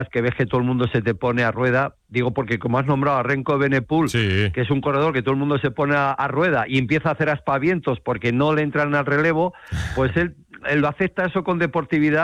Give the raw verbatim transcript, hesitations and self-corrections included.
que ves que todo el mundo se te pone a rueda, digo porque como has nombrado a Renko Benepul, Sí. que es un corredor que todo el mundo se pone a, a rueda y empieza a hacer aspavientos porque no le entran al relevo, pues él, él lo acepta eso con deportividad